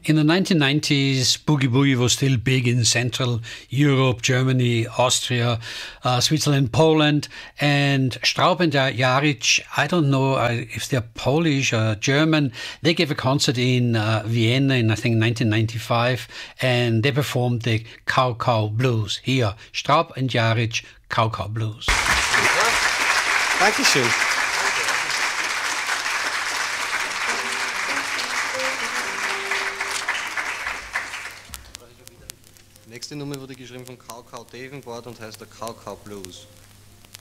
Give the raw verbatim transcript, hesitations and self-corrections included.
In the nineteen nineties, Boogie Boogie was still big in Central Europe, Germany, Austria, uh, Switzerland, Poland, and Straub and Jaric, I don't know uh, if they're Polish or German, they gave a concert in uh, Vienna in, I think, nineteen ninety-five, and they performed the Cow Cow Blues. Here, Straub and Jaric, Cow Cow Blues. Dankeschön. Die nächste Nummer wurde geschrieben von Cow Cow Davenport und heißt der Cow Cow Blues.